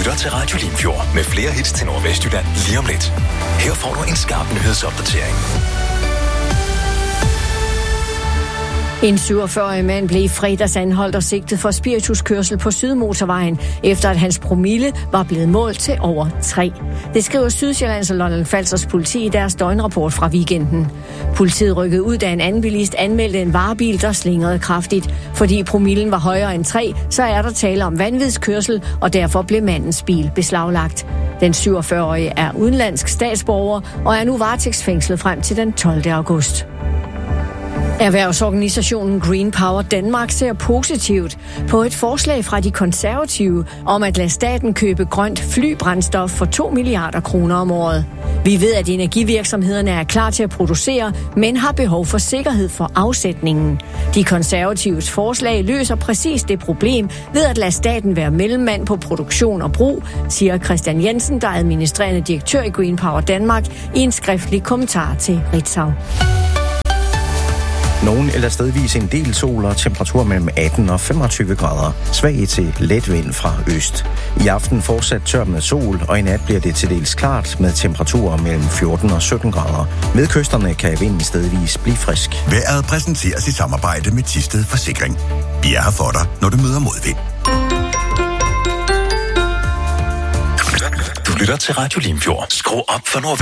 lytter til Radio Limfjord med flere hits til Nordvestjylland lige om lidt. Her får du en skarp nyhedsopdatering. En 47-årig mand blev i fredags anholdt og sigtet for spirituskørsel på Sydmotorvejen, efter at hans promille var blevet målt til over 3. Det skriver Sydsjællands og Lolland-Falsters politi i deres døgnrapport fra weekenden. Politiet rykkede ud, da en anden bilist anmeldte en varebil, der slingrede kraftigt. Fordi promillen var højere end 3, så er der tale om vanvidskørsel, og derfor blev mandens bil beslaglagt. Den 47-årige er udenlandsk statsborger og er nu varetægtsfængslet frem til den 12. august. Erhvervsorganisationen Green Power Danmark ser positivt på et forslag fra de konservative om at lade staten købe grønt flybrændstof for 2 milliarder kroner om året. Vi ved, at energivirksomhederne er klar til at producere, men har behov for sikkerhed for afsætningen. De konservatives forslag løser præcis det problem ved at lade staten være mellemmand på produktion og brug, siger Christian Jensen, der er administrerende direktør i Green Power Danmark, i en skriftlig kommentar til Ritzau. Nogen eller stedvis en del sol og temperatur mellem 18 og 25 grader. Svag til let vind fra øst. I aften fortsat tør med sol, og i nat bliver det til dels klart med temperaturer mellem 14 og 17 grader. Ved kysterne kan vinden stedvis blive frisk. Vejret præsenteres i samarbejde med Thisted Forsikring. Vi er her for dig, når du møder modvind. Du lytter til Radio Limfjord. Skru op for Nordvest.